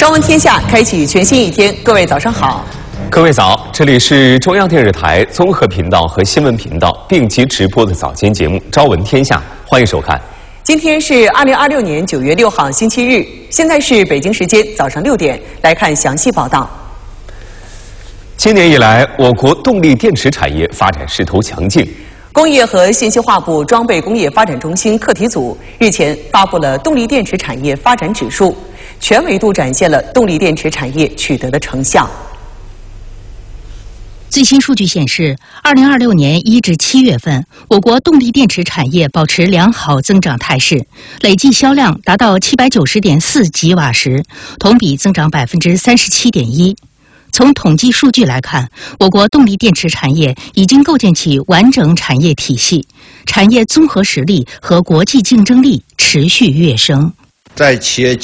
朝闻天下，开启全新一天。各位早上好。 各位早，这里是中央电视台综合频道和新闻频道并机直播的早间节目《朝闻天下》，欢迎收看。 今天是2026年9月6号星期日，现在是北京时间早上6点，来看详细报道。 今年以来，我国动力电池产业发展势头强劲。 工业和信息化部装备工业发展中心课题组日前发布了动力电池产业发展指数，全维度展现了动力电池产业取得的成效。 最新数据显示，2026年1至7月份，我国动力电池产业保持良好增长态势，累计销量达到790.4吉瓦时，同比增长37.1%。从统计数据来看，我国动力电池产业已经构建起完整产业体系，产业综合实力和国际竞争力持续跃升。 在企业